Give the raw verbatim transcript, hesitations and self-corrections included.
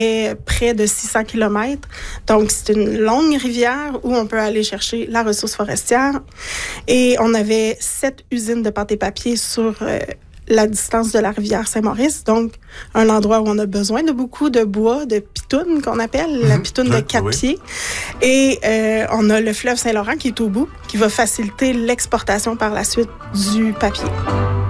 est près de six cents kilomètres. Donc, c'est une longue rivière où on peut aller chercher la ressource forestière. Et on avait sept usines de pâte et papier sur euh, la distance de la rivière Saint-Maurice. Donc, un endroit où on a besoin de beaucoup de bois, de pitoune qu'on appelle, mmh, la pitoune de quatre oui. pieds. Et euh, on a le fleuve Saint-Laurent qui est au bout, qui va faciliter l'exportation par la suite du papier.